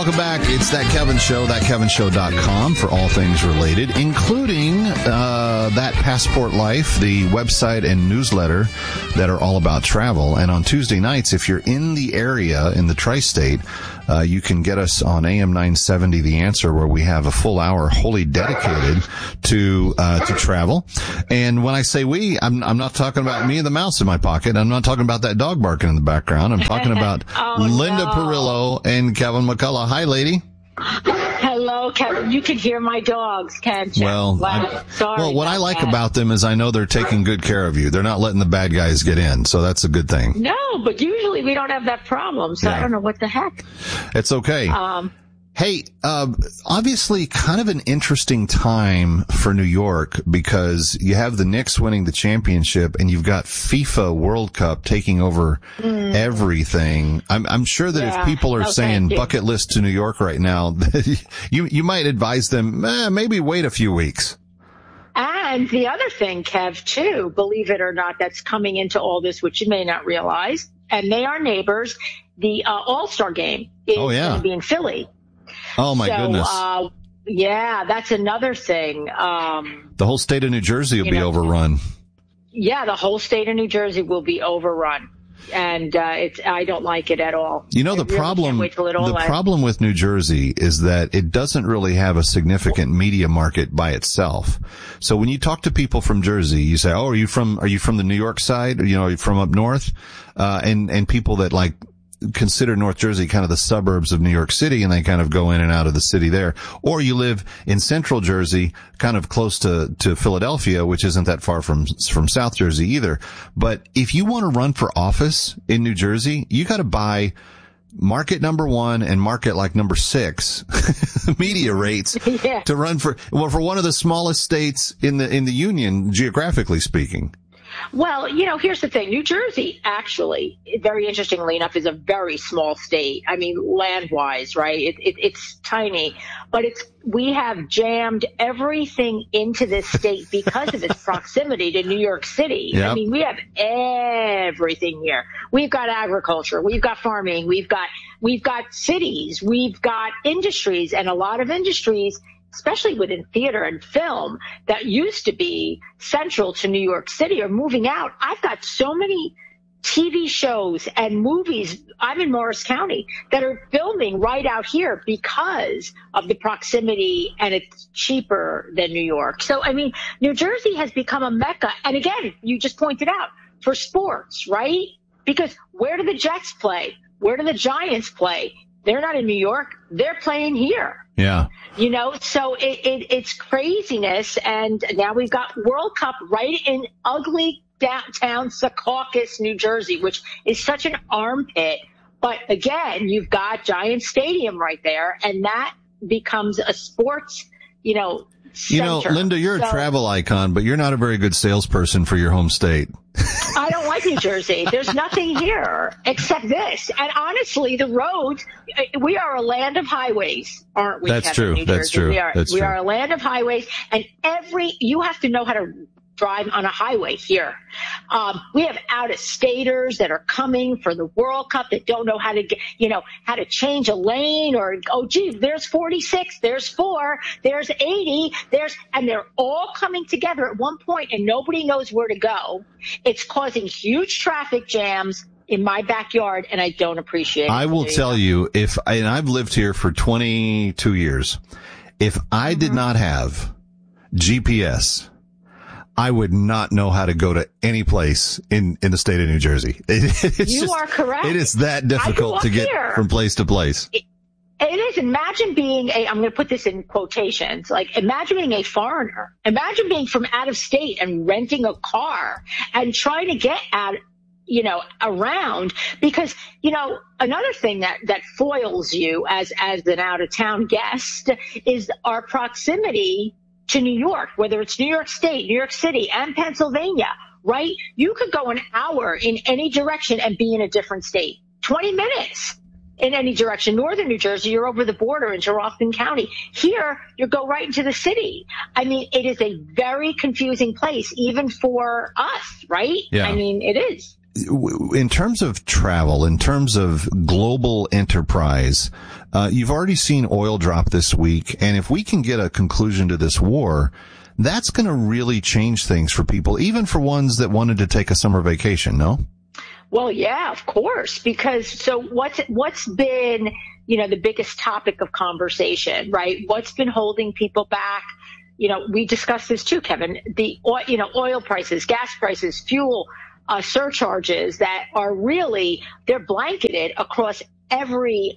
welcome back. It's That Kevin Show, thatkevinshow.com for all things related, including That Passport Life, the website and newsletter that are all about travel. And on Tuesday nights, if you're in the area, in the tri-state, you can get us on AM 970 The Answer, where we have a full hour wholly dedicated to travel. And when I say we, I'm not talking about me and the mouse in my pocket. I'm not talking about that dog barking in the background. I'm talking about Linda Perillo and Kevin McCullough. Hi, lady. Hello, Kevin. You can hear my dogs, can't you? Well, what I like about them is I know they're taking good care of you. They're not letting the bad guys get in, so that's a good thing. No, but usually we don't have that problem, so yeah. I don't know what the heck. It's okay. Hey, obviously kind of an interesting time for New York because you have the Knicks winning the championship and you've got FIFA World Cup taking over everything. I'm sure that if people are saying bucket list to New York right now, you might advise them, maybe wait a few weeks. And the other thing, Kev, too, believe it or not, that's coming into all this, which you may not realize, and they are neighbors, the All-Star game is going to be in Philly. Oh, my goodness. Yeah, that's another thing. The whole state of New Jersey will be overrun. Yeah, the whole state of New Jersey will be overrun. And I don't like it at all. You know, the problem with New Jersey is that it doesn't really have a significant media market by itself. So when you talk to people from Jersey, you say, "Oh, are you from the New York side? You know, are you from up north?" And people that like consider North Jersey kind of the suburbs of New York City, and they kind of go in and out of the city there. Or you live in central Jersey, kind of close to Philadelphia, which isn't that far from South Jersey either. But if you want to run for office in New Jersey, you got to buy market number 1 and market like number 6 media rates to run for one of the smallest states in the union, geographically speaking. Well, you know, here's the thing. New Jersey, actually, very interestingly enough, is a very small state. I mean, land-wise, right? It's tiny. But we have jammed everything into this state because of its proximity to New York City. Yep. I mean, we have everything here. We've got agriculture. We've got farming. We've got cities. We've got industries. And a lot of industries, especially within theater and film, that used to be central to New York City are moving out. I've got so many TV shows and movies, I'm in Morris County, that are filming right out here because of the proximity, and it's cheaper than New York. So, I mean, New Jersey has become a mecca. And again, you just pointed out, for sports, right? Because where do the Jets play? Where do the Giants play? They're not in New York. They're playing here. Yeah. You know, so it's craziness. And now we've got World Cup right in ugly downtown Secaucus, New Jersey, which is such an armpit. But again, you've got Giant Stadium right there, and that becomes a sports, center. You know, Linda, you're a travel icon, but you're not a very good salesperson for your home state. I don't like New Jersey. There's nothing here except this. And honestly, the roads, we are a land of highways, aren't we? That's true. That's true. We are a land of highways, and you have to know how to drive on a highway here. We have out-of-staters that are coming for the World Cup that don't know how to get, how to change a lane, or, oh, gee, there's 46, there's 4, there's 80, and they're all coming together at one point, and nobody knows where to go. It's causing huge traffic jams in my backyard, and I don't appreciate it. I will tell you, and I've lived here for 22 years, if I did not have GPS, I would not know how to go to any place in the state of New Jersey. You are correct. It is that difficult to get from place to place. It is. Imagine being I'm going to put this in quotations, like imagine being a foreigner. Imagine being from out of state and renting a car and trying to get out, around, because, another thing that foils you as an out of town guest is our proximity to New York, whether it's New York State, New York City, and Pennsylvania, right? You could go an hour in any direction and be in a different state. 20 minutes in any direction. Northern New Jersey, you're over the border into Rockland County. Here, you go right into the city. I mean, it is a very confusing place, even for us, right? Yeah. I mean, it is. in terms of travel, in terms of global enterprise, you've already seen oil drop this week. And if we can get a conclusion to this war, that's going to really change things for people, even for ones that wanted to take a summer vacation, no? Well, yeah, of course, because so what's been, the biggest topic of conversation, right? What's been holding people back? We discussed this too, Kevin, oil prices, gas prices, fuel surcharges that are really, they're blanketed across every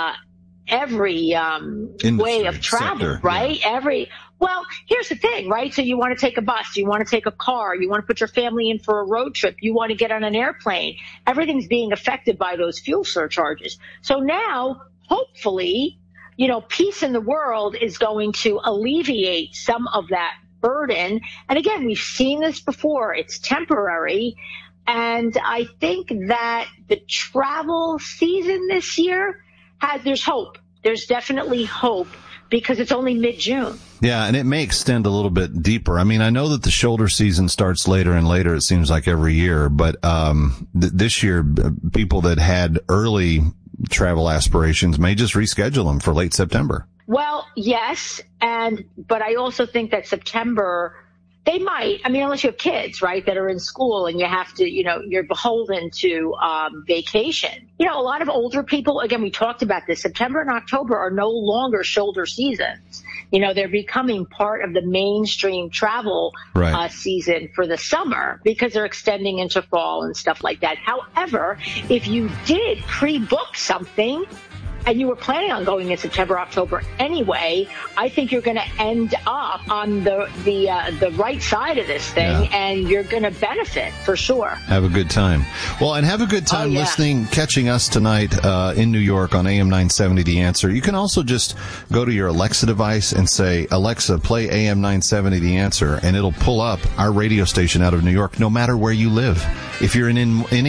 way of travel, sector, right? Yeah. Well, here's the thing, right? So you want to take a bus, you want to take a car, you want to put your family in for a road trip, you want to get on an airplane. Everything's being affected by those fuel surcharges. So now, hopefully, peace in the world is going to alleviate some of that burden. And again, we've seen this before. It's temporary. And I think that the travel season this year there's hope. There's definitely hope because it's only mid-June. Yeah, and it may extend a little bit deeper. I mean, I know that the shoulder season starts later and later, it seems like every year, but this year, people that had early travel aspirations may just reschedule them for late September. Well, yes, but I also think that September, they might, unless you have kids, right, that are in school and you have to, you're beholden to vacation. A lot of older people, again, we talked about this, September and October are no longer shoulder seasons. They're becoming part of the mainstream travel season for the summer because they're extending into fall and stuff like that. However, if you did pre-book something, and you were planning on going in September, October anyway, I think you're going to end up on the right side of this thing, and you're going to benefit for sure. Have a good time. Well, and have a good time listening, catching us tonight in New York on AM 970 The Answer. You can also just go to your Alexa device and say, Alexa, play AM 970 The Answer, and it'll pull up our radio station out of New York, no matter where you live. If you're in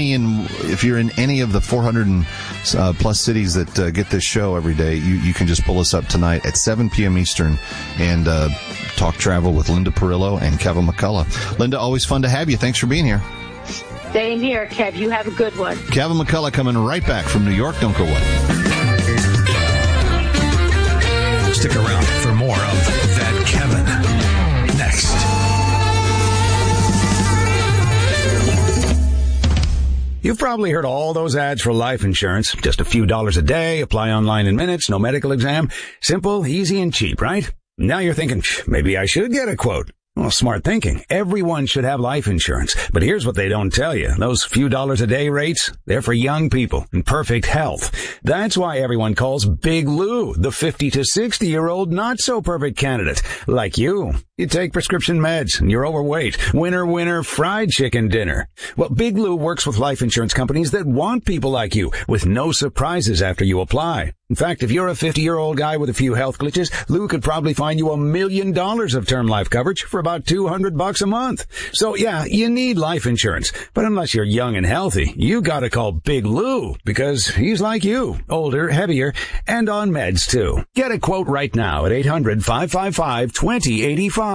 any of the 400 plus cities that get this show every day, you can just pull us up tonight at 7 p.m. Eastern and talk travel with Linda Perillo and Kevin McCullough. Linda, always fun to have you. Thanks for being here. Same here, Kev. You have a good one. Kevin McCullough coming right back from New York. Don't go away. Stick around for more of That Kevin next. You've probably heard all those ads for life insurance. Just a few dollars a day, apply online in minutes, no medical exam. Simple, easy, and cheap, right? Now you're thinking, maybe I should get a quote. Well, smart thinking. Everyone should have life insurance. But here's what they don't tell you. Those few dollars a day rates, they're for young people in perfect health. That's why everyone calls Big Lou the 50 to 60-year-old not-so-perfect candidate. Like you. You take prescription meds and you're overweight. Winner, fried chicken dinner. Well, Big Lou works with life insurance companies that want people like you with no surprises after you apply. In fact, if you're a 50-year-old guy with a few health glitches, Lou could probably find you $1 million of term life coverage for about $200 a month. So yeah, you need life insurance. But unless you're young and healthy, you gotta call Big Lou because he's like you, older, heavier, and on meds too. Get a quote right now at 800-555-2085.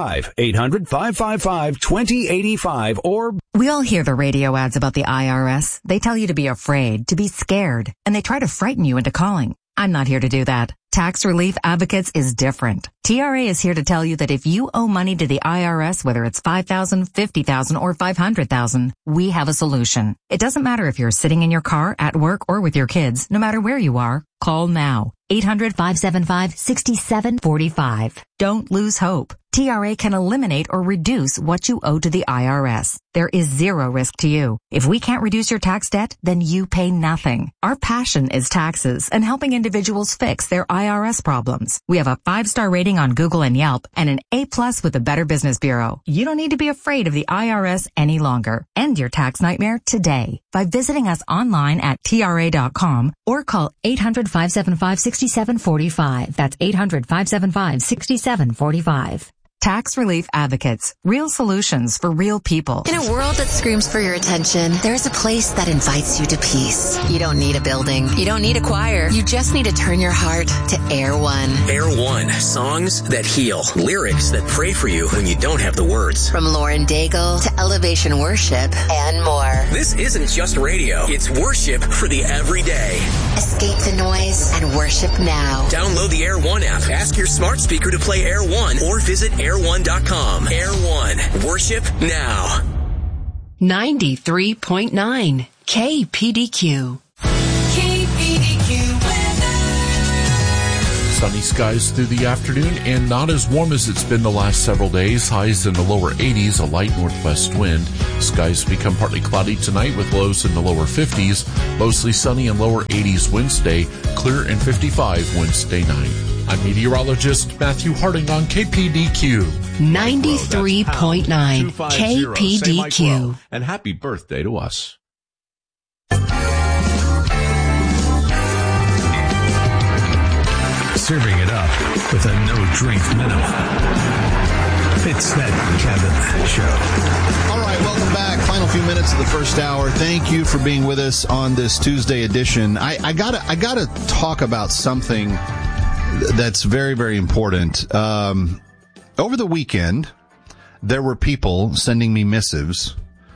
800-555-2085 or... We all hear the radio ads about the IRS. They tell you to be afraid, to be scared, and they try to frighten you into calling. I'm not here to do that. Tax Relief Advocates is different. TRA is here to tell you that if you owe money to the IRS, whether it's $5,000, $50,000, or $500,000, we have a solution. It doesn't matter if you're sitting in your car, at work, or with your kids. No matter where you are, call now. 800-575-6745. Don't lose hope. TRA can eliminate or reduce what you owe to the IRS. There is zero risk to you. If we can't reduce your tax debt, then you pay nothing. Our passion is taxes and helping individuals fix their IRS problems. We have a 5-star rating on Google and Yelp and an A+ with the Better Business Bureau. You don't need to be afraid of the IRS any longer. End your tax nightmare today by visiting us online at TRA.com or call 800-575-6745. That's 800-575-6745. Tax Relief Advocates. Real solutions for real people. In a world that screams for your attention, there's a place that invites you to peace. You don't need a building. You don't need a choir. You just need to turn your heart to Air One. Air One. Songs that heal. Lyrics that pray for you when you don't have the words. From Lauren Daigle to Elevation Worship and more. This isn't just radio. It's worship for the everyday. Escape the noise and worship now. Download the Air One app. Ask your smart speaker to play Air One or visit air1.com. Air One. Worship now. 93.9 KPDQ. Sunny skies through the afternoon and not as warm as it's been the last several days. Highs in the lower 80s, a light northwest wind. Skies become partly cloudy tonight with lows in the lower 50s. Mostly sunny and lower 80s Wednesday. Clear and 55 Wednesday night. I'm meteorologist Matthew Harding on KPDQ. 93.9 KPDQ. And happy birthday to us. Serving it up with a no-drink minimum. It's that Kevin Show. All right, welcome back. Final few minutes of the first hour. Thank you for being with us on this Tuesday edition. I gotta talk about something that's very, very important. Over the weekend, there were people sending me missives.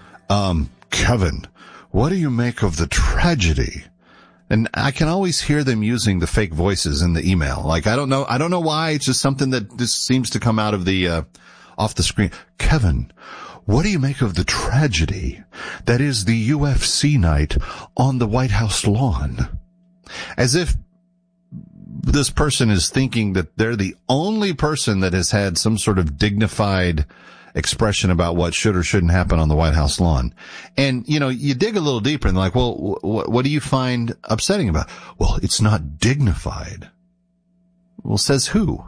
Kevin, what do you make of the tragedy? And I can always hear them using the fake voices in the email. Like, I don't know why. It's just something that just seems to come out of the, off the screen. Kevin, what do you make of the tragedy that is the UFC night on the White House lawn? As if this person is thinking that they're the only person that has had some sort of dignified expression about what should or shouldn't happen on the White House lawn. And, you know, you dig a little deeper and like, well, what do you find upsetting about it? Well, it's not dignified. Well, says who?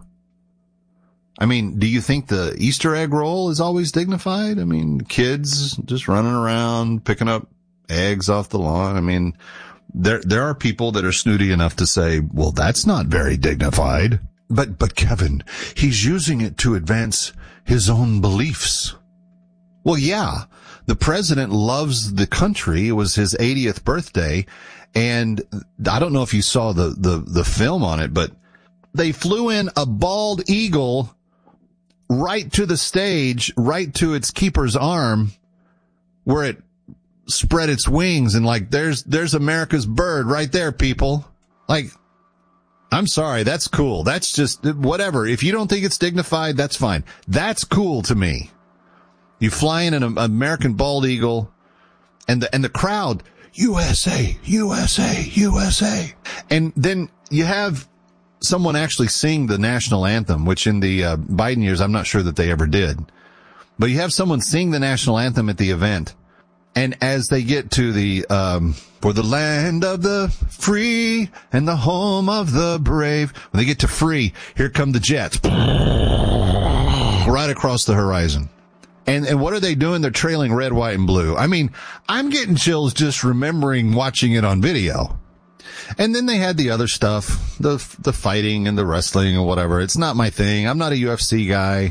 I mean, do you think the Easter egg roll is always dignified? I mean, kids just running around, picking up eggs off the lawn. I mean, there are people that are snooty enough to say, well, that's not very dignified. But Kevin, he's using it to advance his own beliefs. Well, yeah, the president loves the country. It was his 80th birthday. And I don't know if you saw the film on it, but they flew in a bald eagle right to the stage, right to its keeper's arm, where it spread its wings. And like, there's America's bird right there, people. Like, I'm sorry, that's cool. That's just whatever. If you don't think it's dignified, that's fine. That's cool to me. You fly in an American bald eagle and the crowd, USA, USA, USA. And then you have someone actually sing the national anthem, which in the Biden years, I'm not sure that they ever did. But you have someone sing the national anthem at the event. And as they get to the, for the land of the free and the home of the brave, when they get to free, here come the jets. Right across the horizon. And what are they doing? They're trailing red, white, and blue. I mean, I'm getting chills just remembering watching it on video. And then they had the other stuff, the fighting and the wrestling or whatever. It's not my thing. I'm not a UFC guy.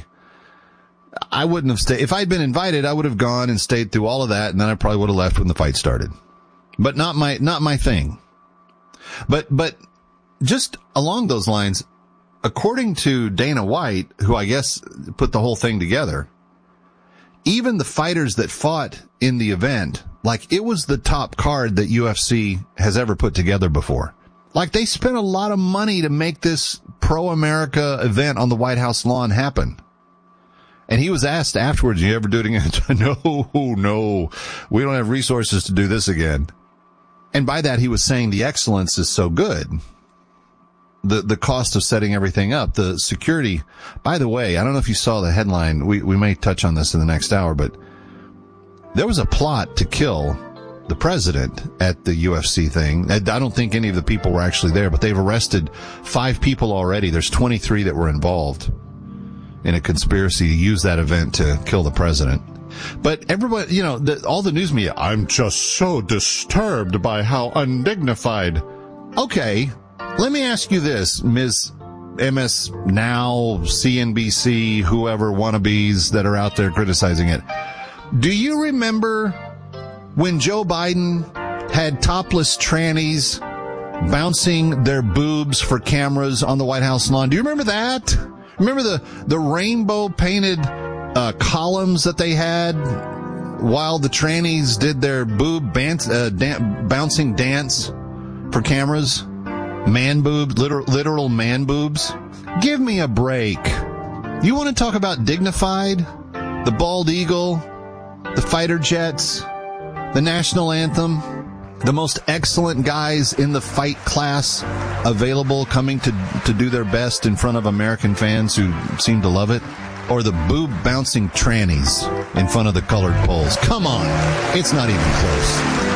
I wouldn't have stayed. If I'd been invited, I would have gone and stayed through all of that, and then I probably would have left when the fight started. But not my thing. But just along those lines, according to Dana White, who I guess put the whole thing together, even the fighters that fought in the event, like it was the top card that UFC has ever put together before. Like they spent a lot of money to make this pro-America event on the White House lawn happen. And he was asked afterwards, you ever do it again? No, we don't have resources to do this again. And by that, he was saying the excellence is so good. The cost of setting everything up, the security. By the way, I don't know if you saw the headline. We may touch on this in the next hour, but there was a plot to kill the president at the UFC thing. I don't think any of the people were actually there, but they've arrested 5 people already. There's 23 that were involved in a conspiracy to use that event to kill the president. But everybody, you know, all the news media, I'm just so disturbed by how undignified. Okay, let me ask you this, Ms. MS Now, CNBC, whoever wannabes that are out there criticizing it. Do you remember when Joe Biden had topless trannies bouncing their boobs for cameras on the White House lawn? Do you remember that? Remember the rainbow painted columns that they had while the trannies did their boob bouncing dance for cameras? Man boobs, literal man boobs. Give me a break. You want to talk about dignified? The bald eagle, the fighter jets, the national anthem, the most excellent guys in the fight class available coming to do their best in front of American fans who seem to love it? Or the boob bouncing trannies in front of the colored poles? Come on. It's not even close.